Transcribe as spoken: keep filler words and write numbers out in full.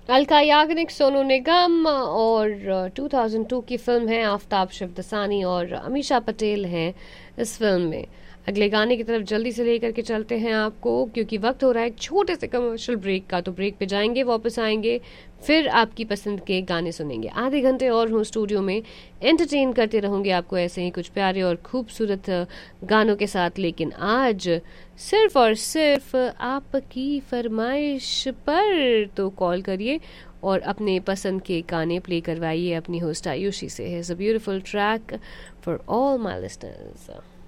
अलका याग्निक, सोनू निगम और two thousand to की film है। आफ्ताब शिवदसानी और अमीषा पटेल हैं इस फिल्म में। अगले गाने की तरफ जल्दी से लेकर के चलते हैं आपको, क्योंकि वक्त हो रहा है एक छोटे से कमर्शियल ब्रेक का। तो ब्रेक पे जाएंगे, वापस आएंगे, फिर आपकी पसंद के गाने सुनेंगे। आधे घंटे और हूँ स्टूडियो में, एंटरटेन करते रहूँगे आपको ऐसे ही कुछ प्यारे और खूबसूरत गानों के साथ। लेकिन आज सिर्फ और सिर्फ आपकी फरमाइश पर, तो कॉल करिए और अपने पसंद के गाने प्ले करवाइए अपनी होस्ट आयुषी से। Is a beautiful track for all my listeners.